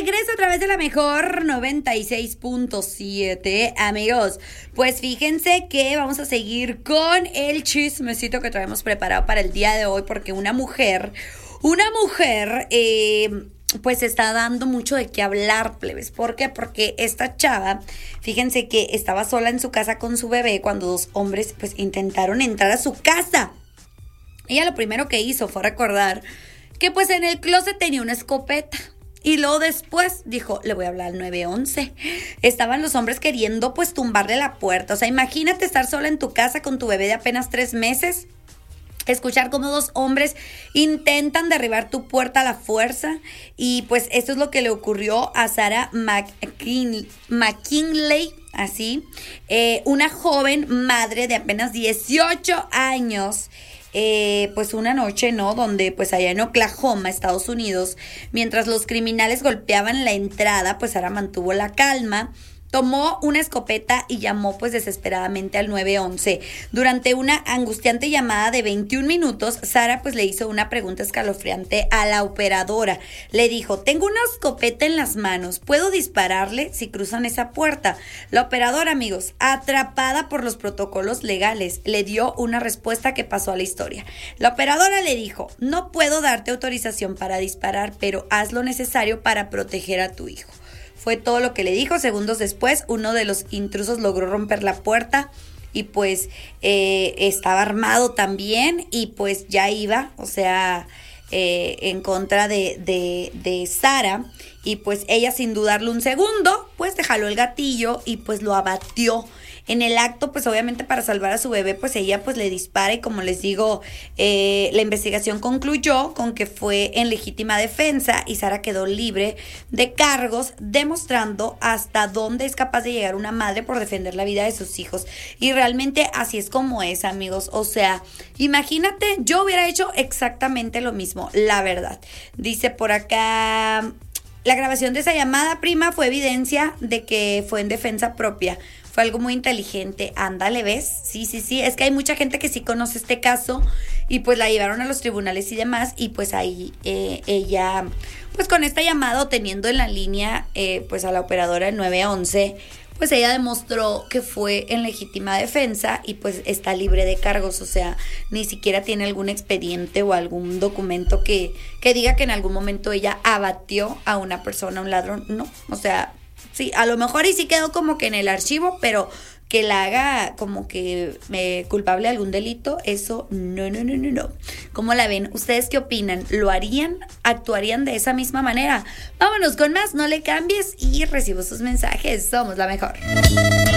regreso a través de la mejor 96.7, amigos. Pues fíjense que vamos a seguir con el chismecito que traemos preparado para el día de hoy, porque una mujer, pues está dando mucho de qué hablar, plebes. ¿Por qué? Porque esta chava, fíjense que estaba sola en su casa con su bebé cuando dos hombres pues intentaron entrar a su casa. Ella lo primero que hizo fue recordar que pues en el closet tenía una escopeta. Y luego después dijo, le voy a hablar al 911. Estaban los hombres queriendo pues tumbarle la puerta. O sea, imagínate estar sola en tu casa con tu bebé de apenas 3 meses. Escuchar cómo dos hombres intentan derribar tu puerta a la fuerza. Y pues esto es lo que le ocurrió a Sarah McKinley, así. Una joven madre de apenas 18 años. Pues una noche, ¿no? Donde pues allá en Oklahoma, Estados Unidos, mientras los criminales golpeaban la entrada, pues Sara mantuvo la calma. Tomó una escopeta y llamó pues desesperadamente al 911. Durante una angustiante llamada de 21 minutos, Sara pues le hizo una pregunta escalofriante a la operadora. Le dijo, tengo una escopeta en las manos, ¿puedo dispararle si cruzan esa puerta? La operadora, amigos, atrapada por los protocolos legales, le dio una respuesta que pasó a la historia. La operadora le dijo, no puedo darte autorización para disparar, pero haz lo necesario para proteger a tu hijo. Fue todo lo que le dijo. Segundos después, uno de los intrusos logró romper la puerta y pues estaba armado también y pues ya iba, o sea, en contra de Sara. Y pues ella, sin dudarlo un segundo, pues le jaló el gatillo y pues lo abatió. En el acto, pues obviamente para salvar a su bebé, pues ella pues le dispara y como les digo, la investigación concluyó con que fue en legítima defensa y Sara quedó libre de cargos, demostrando hasta dónde es capaz de llegar una madre por defender la vida de sus hijos. Y realmente así es como es, amigos. O sea, imagínate, yo hubiera hecho exactamente lo mismo, la verdad. Dice por acá, la grabación de esa llamada, prima, fue evidencia de que fue en defensa propia. Fue algo muy inteligente. Ándale, ¿ves? Sí. Es que hay mucha gente que sí conoce este caso y pues la llevaron a los tribunales y demás. Y pues ahí ella, pues con esta llamada o teniendo en la línea pues a la operadora del 911, pues ella demostró que fue en legítima defensa y pues está libre de cargos. O sea, ni siquiera tiene algún expediente o algún documento que diga que en algún momento ella abatió a una persona, a un ladrón. No, o sea, sí, a lo mejor y sí quedó como que en el archivo, pero que la haga como que culpable de algún delito, eso no. ¿Cómo la ven? ¿Ustedes qué opinan? ¿Lo harían? ¿Actuarían de esa misma manera? Vámonos con más, no le cambies y recibo sus mensajes. Somos la mejor.